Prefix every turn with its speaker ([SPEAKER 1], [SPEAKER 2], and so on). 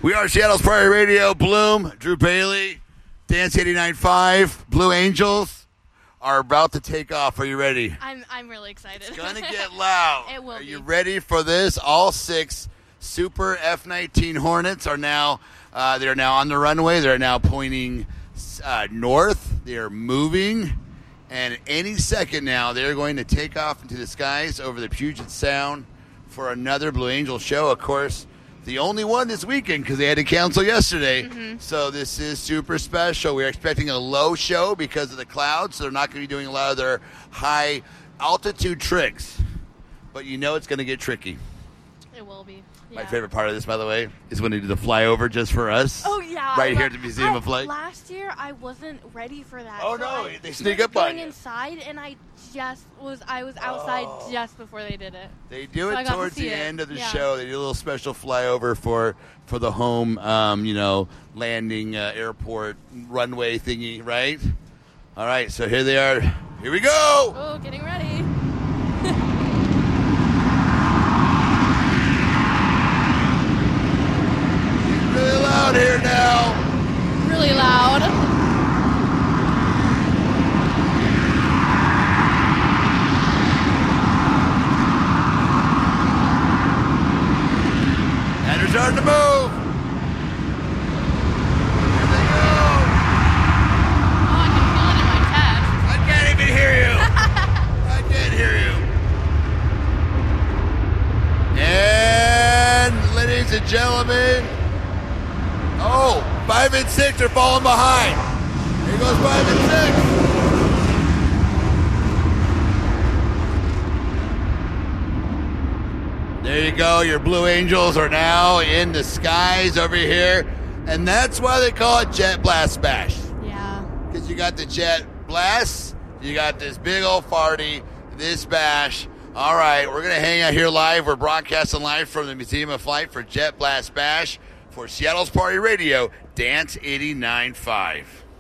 [SPEAKER 1] We are Seattle's Prairie Radio. Bloom, Drew Bailey, Dance 89.5, Blue Angels are about to take off. Are you ready?
[SPEAKER 2] I'm really excited.
[SPEAKER 1] It's going to get loud.
[SPEAKER 2] It will
[SPEAKER 1] Are
[SPEAKER 2] be.
[SPEAKER 1] you ready for this? All 6 Super F-19 Hornets are now they're now on the runway. They're now pointing north. They're moving. And any second now, they're going to take off into the skies over the Puget Sound for another Blue Angel show. Of course, the only one this weekend because they had to cancel yesterday. Mm-hmm. So this is super special. We're expecting a low show because of the clouds, so they're not going to be doing a lot of their high altitude tricks. But you know it's going to get tricky.
[SPEAKER 2] It will be. Yeah.
[SPEAKER 1] My favorite part of this, by the way, is when they do the flyover just for us.
[SPEAKER 2] Oh, yeah.
[SPEAKER 1] Right here at the Museum of Flight.
[SPEAKER 2] Last year, I wasn't ready for that.
[SPEAKER 1] Oh,
[SPEAKER 2] so
[SPEAKER 1] no.
[SPEAKER 2] I
[SPEAKER 1] They sneak up on
[SPEAKER 2] going
[SPEAKER 1] you.
[SPEAKER 2] inside, and I was outside just before they did it.
[SPEAKER 1] They do
[SPEAKER 2] So I
[SPEAKER 1] it
[SPEAKER 2] got to
[SPEAKER 1] towards
[SPEAKER 2] see
[SPEAKER 1] the
[SPEAKER 2] it.
[SPEAKER 1] end of the
[SPEAKER 2] Yeah.
[SPEAKER 1] show. They do a little special flyover for the home, landing airport runway thingy, right? All right, so here they are. Here we go.
[SPEAKER 2] Oh, getting ready.
[SPEAKER 1] Really loud here now.
[SPEAKER 2] Really loud.
[SPEAKER 1] And they're starting to move. Here they go.
[SPEAKER 2] Oh, I can feel it in my chest.
[SPEAKER 1] I can't even hear you. I can't hear you. And, ladies and gentlemen, 5 and 6 are falling behind. Here goes 5 and 6. There you go. Your Blue Angels are now in the skies over here. And that's why they call it Jet Blast Bash.
[SPEAKER 2] Yeah.
[SPEAKER 1] Because you got the Jet Blast, you got this big old party, this bash. All right, we're going to hang out here live. We're broadcasting live from the Museum of Flight for Jet Blast Bash for Seattle's Party Radio, Dance 89.5.